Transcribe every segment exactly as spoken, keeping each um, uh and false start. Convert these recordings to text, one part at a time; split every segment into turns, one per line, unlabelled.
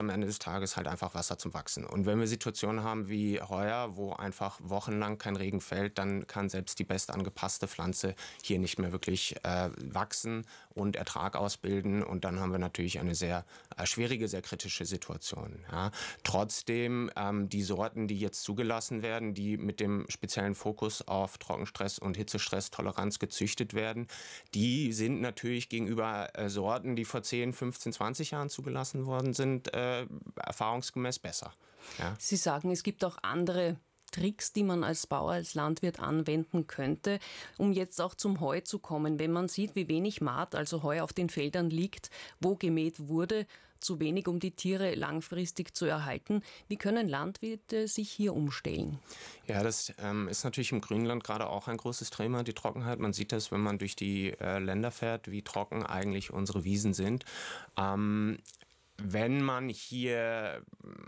am Ende des Tages halt einfach Wasser zum Wachsen. Und wenn wir Situationen haben wie heuer, wo einfach wochenlang kein Regen fällt, dann kann selbst die best angepasste Pflanze hier nicht mehr wirklich äh, wachsen und Ertrag ausbilden. Und dann haben wir natürlich eine sehr äh, schwierige, sehr kritische Situation. Ja. Trotzdem, ähm, die Sorten, die jetzt zugelassen werden, die mit dem speziellen Fokus auf Trockenstress und Hitzestresstoleranz gezüchtet werden, die sind natürlich gegenüber äh, Sorten, die vor zehn, fünfzehn, zwanzig Jahren zugelassen worden sind, äh, erfahrungsgemäß besser. Ja.
Sie sagen, es gibt auch andere Tricks, die man als Bauer, als Landwirt anwenden könnte, um jetzt auch zum Heu zu kommen. Wenn man sieht, wie wenig Maat, also Heu auf den Feldern liegt, wo gemäht wurde, zu wenig, um die Tiere langfristig zu erhalten. Wie können Landwirte sich hier umstellen?
Ja, das ähm, ist natürlich im Grünland gerade auch ein großes Thema, die Trockenheit. Man sieht das, wenn man durch die äh, Länder fährt, wie trocken eigentlich unsere Wiesen sind. Ähm, Wenn man hier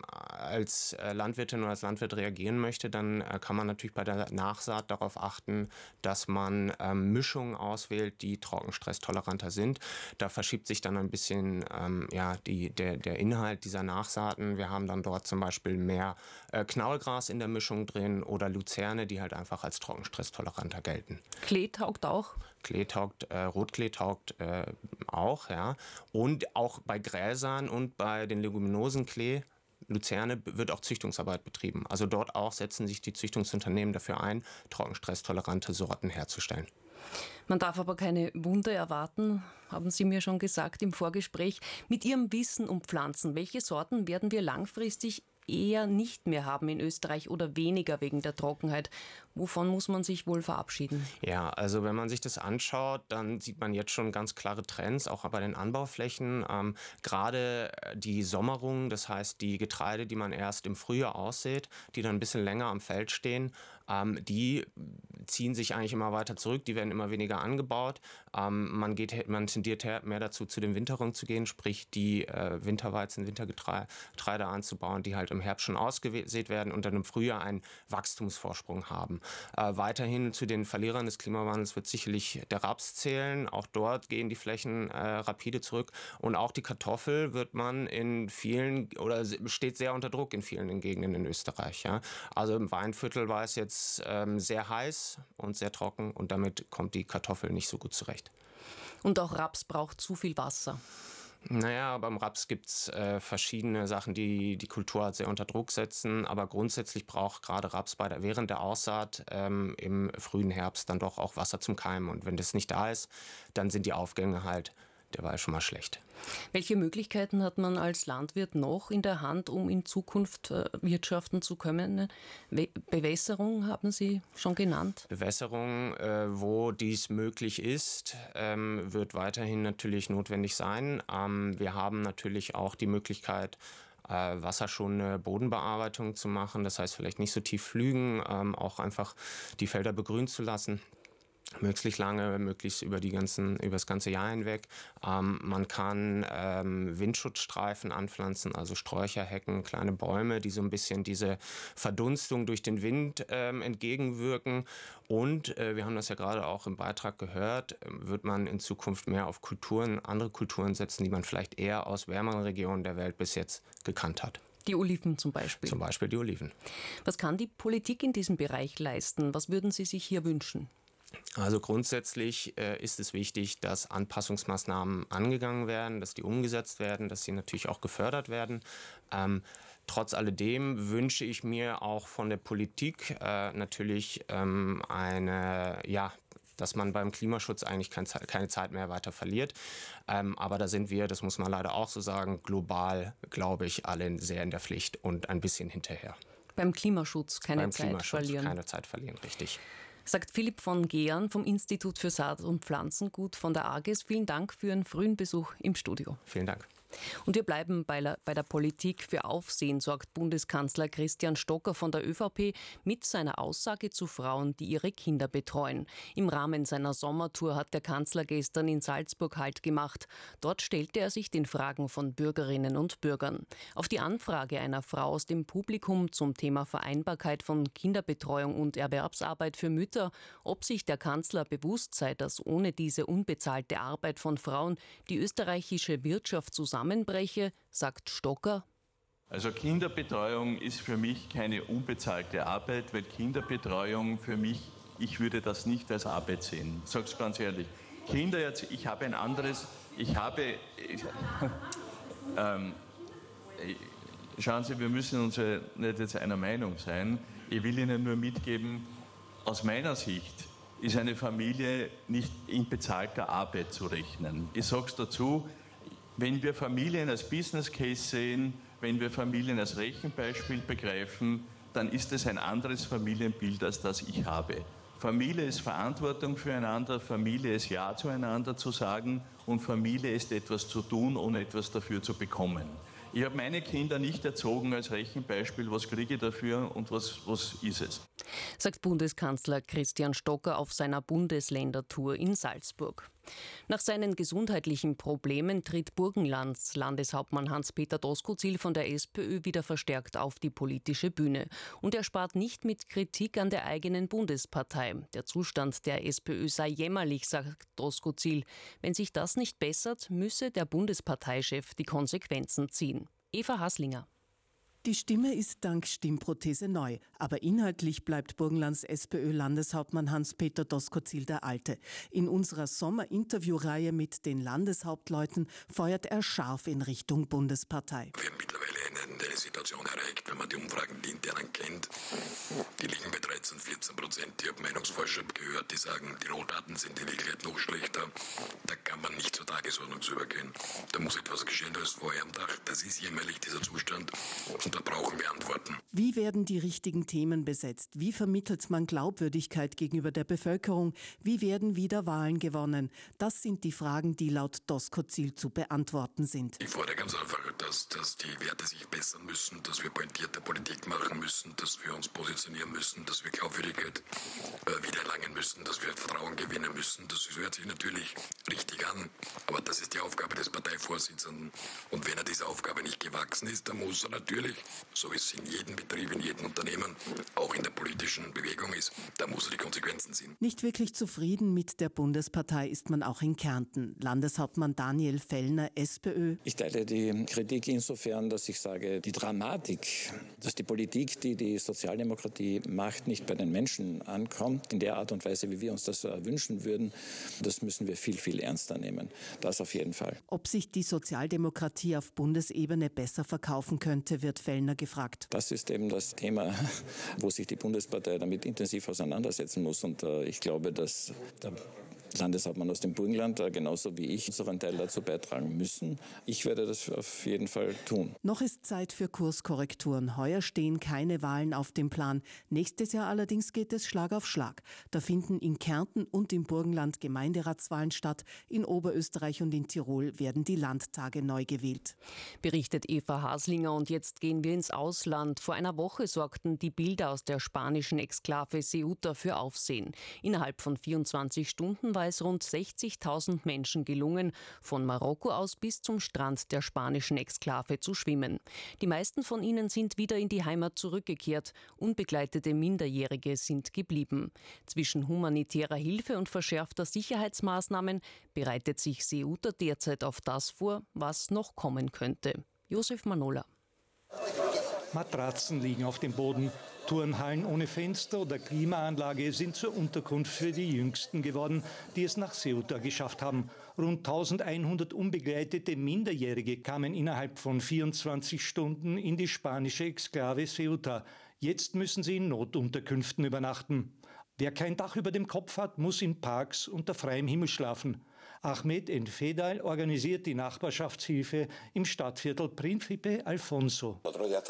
als Landwirtin oder als Landwirt reagieren möchte, dann kann man natürlich bei der Nachsaat darauf achten, dass man ähm, Mischungen auswählt, die trockenstresstoleranter sind. Da verschiebt sich dann ein bisschen ähm, ja, die, der, der Inhalt dieser Nachsaaten. Wir haben dann dort zum Beispiel mehr äh, Knaulgras in der Mischung drin oder Luzerne, die halt einfach als trockenstresstoleranter gelten.
Klee taugt auch?
Klee taugt, äh, Rotklee taugt äh, auch, ja. Und auch bei Gräsern und bei den Leguminosen Klee, Luzerne, wird auch Züchtungsarbeit betrieben. Also dort auch setzen sich die Züchtungsunternehmen dafür ein, trockenstresstolerante Sorten herzustellen.
Man darf aber keine Wunder erwarten, haben Sie mir schon gesagt im Vorgespräch. Mit Ihrem Wissen um Pflanzen, welche Sorten werden wir langfristig eher nicht mehr haben in Österreich oder weniger wegen der Trockenheit? Wovon muss man sich wohl verabschieden?
Ja, also wenn man sich das anschaut, dann sieht man jetzt schon ganz klare Trends, auch bei den Anbauflächen. Ähm, gerade die Sommerung, das heißt die Getreide, die man erst im Frühjahr aussät, die dann ein bisschen länger am Feld stehen, ähm, die ziehen sich eigentlich immer weiter zurück, die werden immer weniger angebaut. Ähm, man, geht, man tendiert mehr dazu, zu den Winterungen zu gehen, sprich die äh, Winterweizen, Wintergetreide anzubauen, die halt im Herbst schon ausgesät werden und dann im Frühjahr einen Wachstumsvorsprung haben. Äh, weiterhin zu den Verlierern des Klimawandels wird sicherlich der Raps zählen. Auch dort gehen die Flächen äh, rapide zurück. Und auch die Kartoffel wird man in vielen oder steht sehr unter Druck in vielen Gegenden in Österreich. Ja. Also im Weinviertel war es jetzt ähm, sehr heiß und sehr trocken und damit kommt die Kartoffel nicht so gut zurecht.
Und auch Raps braucht zu viel Wasser.
Naja, beim Raps gibt es äh, verschiedene Sachen, die die Kulturart sehr unter Druck setzen. Aber grundsätzlich braucht gerade Raps bei der, während der Aussaat ähm, im frühen Herbst dann doch auch Wasser zum Keimen. Und wenn das nicht da ist, dann sind die Aufgänge halt derweil schon mal schlecht.
Welche Möglichkeiten hat man als Landwirt noch in der Hand, um in Zukunft äh, wirtschaften zu können? We- Bewässerung haben Sie schon genannt.
Bewässerung, äh, wo dies möglich ist, ähm, wird weiterhin natürlich notwendig sein. Ähm, wir haben natürlich auch die Möglichkeit, äh, wasserschonende Bodenbearbeitung zu machen. Das heißt, vielleicht nicht so tief pflügen, ähm, auch einfach die Felder begrünen zu lassen. Möglichst lange, möglichst über die ganzen, über das ganze Jahr hinweg. Ähm, man kann ähm, Windschutzstreifen anpflanzen, also Sträucher, Hecken, kleine Bäume, die so ein bisschen diese Verdunstung durch den Wind ähm, entgegenwirken. Und äh, wir haben das ja gerade auch im Beitrag gehört, äh, wird man in Zukunft mehr auf Kulturen, andere Kulturen setzen, die man vielleicht eher aus wärmeren Regionen der Welt bis jetzt gekannt hat.
Die Oliven zum Beispiel.
Zum Beispiel die Oliven.
Was kann die Politik in diesem Bereich leisten? Was würden Sie sich hier wünschen?
Also grundsätzlich äh, ist es wichtig, dass Anpassungsmaßnahmen angegangen werden, dass die umgesetzt werden, dass sie natürlich auch gefördert werden. Ähm, trotz alledem wünsche ich mir auch von der Politik äh, natürlich ähm, eine, ja, dass man beim Klimaschutz eigentlich kein, keine Zeit mehr weiter verliert. Ähm, aber da sind wir, das muss man leider auch so sagen, global, glaube ich, alle sehr in der Pflicht und ein bisschen hinterher.
Beim Klimaschutz keine
beim
Zeit
Klimaschutz
verlieren.
keine Zeit verlieren, richtig.
Sagt Philipp von Gehern vom Institut für Saat- und Pflanzengut von der A G E S. Vielen Dank für Ihren frühen Besuch im Studio.
Vielen Dank.
Und wir bleiben bei der, bei der Politik. Für Aufsehen sorgt Bundeskanzler Christian Stocker von der ÖVP mit seiner Aussage zu Frauen, die ihre Kinder betreuen. Im Rahmen seiner Sommertour hat der Kanzler gestern in Salzburg Halt gemacht. Dort stellte er sich den Fragen von Bürgerinnen und Bürgern. Auf die Anfrage einer Frau aus dem Publikum zum Thema Vereinbarkeit von Kinderbetreuung und Erwerbsarbeit für Mütter, ob sich der Kanzler bewusst sei, dass ohne diese unbezahlte Arbeit von Frauen die österreichische Wirtschaft zusammenbreche, sagt Stocker:
Also Kinderbetreuung ist für mich keine unbezahlte Arbeit, weil Kinderbetreuung für mich, ich würde das nicht als Arbeit sehen. Ich sage es ganz ehrlich. Kinder, jetzt, ich habe ein anderes, ich habe, ich, ähm, schauen Sie, wir müssen uns ja nicht jetzt einer Meinung sein. Ich will Ihnen nur mitgeben, aus meiner Sicht ist eine Familie nicht in bezahlter Arbeit zu rechnen. Ich sage es dazu, wenn wir Familien als Business Case sehen, wenn wir Familien als Rechenbeispiel begreifen, dann ist es ein anderes Familienbild, als das ich habe. Familie ist Verantwortung füreinander, Familie ist Ja zueinander zu sagen und Familie ist etwas zu tun, ohne etwas dafür zu bekommen. Ich habe meine Kinder nicht erzogen als Rechenbeispiel, was kriege ich dafür und was, was ist es.
Sagt Bundeskanzler Christian Stocker auf seiner Bundesländertour in Salzburg. Nach seinen gesundheitlichen Problemen tritt Burgenlands Landeshauptmann Hans-Peter Doskozil von der SPÖ wieder verstärkt auf die politische Bühne. Und er spart nicht mit Kritik an der eigenen Bundespartei. Der Zustand der SPÖ sei jämmerlich, sagt Doskozil. Wenn sich das nicht bessert, müsse der Bundesparteichef die Konsequenzen ziehen. Eva Haslinger.
Die Stimme ist dank Stimmprothese neu, aber inhaltlich bleibt Burgenlands SPÖ-Landeshauptmann Hans-Peter Doskozil der Alte. In unserer Sommer-Interview-Reihe mit den Landeshauptleuten feuert er scharf in Richtung Bundespartei.
Wir haben mittlerweile eine, eine Situation erreicht, wenn man die Umfragen, die internen kennt, die liegen bei dreizehn, vierzehn Prozent. Ich habe Meinungsforscher gehört, die sagen, die Rohdaten sind in Wirklichkeit noch schlechter. Da kann man nicht zur Tagesordnung übergehen. Da muss etwas geschehen als vorher am Tag. Das ist jämmerlich, dieser Zustand. Und da brauchen wir Antworten.
Wie werden die richtigen Themen besetzt? Wie vermittelt man Glaubwürdigkeit gegenüber der Bevölkerung? Wie werden wieder Wahlen gewonnen? Das sind die Fragen, die laut Doskozil zu beantworten sind.
Ich fordere ganz einfach, dass, dass die Werte sich bessern müssen, dass wir pointierte Politik machen müssen, dass wir uns positionieren müssen, dass wir Glaubwürdigkeit äh, wiedererlangen müssen, dass wir Vertrauen gewinnen müssen. Das hört sich natürlich richtig an, aber das ist die Aufgabe des Parteivorsitzenden. Und wenn er dieser Aufgabe nicht gewachsen ist, dann muss er natürlich, so wie es in jedem Betrieb, in jedem Unternehmen, auch in der politischen Bewegung ist, da muss er die Konsequenzen ziehen.
Nicht wirklich zufrieden mit der Bundespartei ist man auch in Kärnten. Landeshauptmann Daniel Fellner, SPÖ.
Ich teile die Kritik insofern, dass ich sage, die Dramatik, dass die Politik, die die Sozialdemokratie macht, nicht bei den Menschen ankommt, in der Art und Weise, wie wir uns das wünschen würden, das müssen wir viel, viel ernster nehmen. Das auf jeden Fall.
Ob sich die Sozialdemokratie auf Bundesebene besser verkaufen könnte, wird Fellner gefragt.
Das ist eben das Thema, wo sich die Bundespartei damit intensiv auseinandersetzen muss. Und äh, ich glaube, dass der Landeshauptmann aus dem Burgenland, äh, genauso wie ich, unseren Teil dazu beitragen müssen. Ich werde das auf jeden Fall tun.
Noch ist Zeit für Kurskorrekturen. Heuer stehen keine Wahlen auf dem Plan. Nächstes Jahr allerdings geht es Schlag auf Schlag. Da finden in Kärnten und im Burgenland Gemeinderatswahlen statt. In Oberösterreich und in Tirol werden die Landtage neu gewählt.
Berichtet Eva Haslinger. Und jetzt gehen wir ins Ausland. Vor einer Woche sorgten die Bilder aus der spanischen Exklave Ceuta für Aufsehen. Innerhalb von vierundzwanzig Stunden war es rund sechzigtausend Menschen gelungen, von Marokko aus bis zum Strand der spanischen Exklave zu schwimmen. Die meisten von ihnen sind wieder in die Heimat zurückgekehrt. Unbegleitete Minderjährige sind geblieben. Zwischen humanitärer Hilfe und verschärfter Sicherheitsmaßnahmen bereitet sich Ceuta derzeit auf das vor, was noch kommen könnte. Josef Manola.
Matratzen liegen auf dem Boden. Turnhallen ohne Fenster oder Klimaanlage sind zur Unterkunft für die Jüngsten geworden, die es nach Ceuta geschafft haben. Rund eintausendeinhundert unbegleitete Minderjährige kamen innerhalb von vierundzwanzig Stunden in die spanische Exklave Ceuta. Jetzt müssen sie in Notunterkünften übernachten. Wer kein Dach über dem Kopf hat, muss in Parks unter freiem Himmel schlafen. Ahmed Enfedal organisiert die Nachbarschaftshilfe im Stadtviertel Príncipe Alfonso.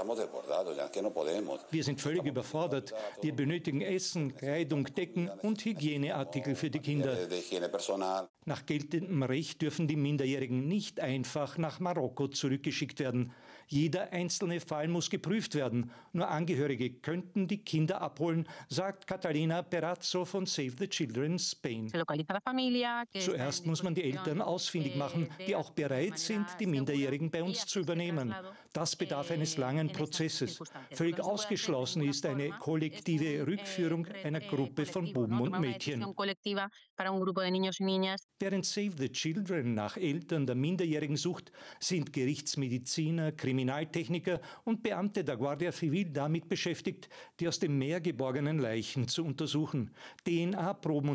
Wir sind völlig überfordert. Wir benötigen Essen, Kleidung, Decken und Hygieneartikel für die Kinder. Nach geltendem Recht dürfen die Minderjährigen nicht einfach nach Marokko zurückgeschickt werden. Jeder einzelne Fall muss geprüft werden. Nur Angehörige könnten die Kinder abholen, sagt Catalina Perazzo von Save the Children Spain. Zuerst muss muss man die Eltern ausfindig machen, die auch bereit sind, die Minderjährigen bei uns zu übernehmen. Das bedarf eines langen Prozesses. Völlig ausgeschlossen ist eine kollektive Rückführung einer Gruppe von Buben und Mädchen. Während Save the Children nach Eltern der Minderjährigen sucht, sind Gerichtsmediziner, Kriminaltechniker und Beamte der Guardia Civil damit beschäftigt, die aus dem Meer geborgenen Leichen zu untersuchen. D N A-Proben